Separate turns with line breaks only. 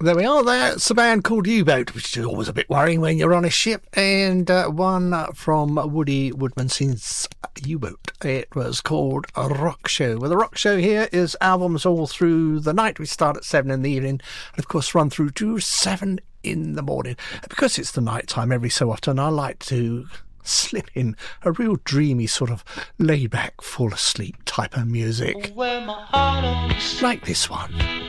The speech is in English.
There we are. That's a band called U-Boat, which is always a bit worrying when you're on a ship. And one from Woody Woodmanson's U-Boat. It was called A Rock Show. Well, the Rock Show here is albums all through the night. We start at 7 in the evening and, of course, run through to 7 in the morning. And because it's the night time every so often, I like to slip in a real dreamy sort of laid-back, fall-asleep type of music. Like this one.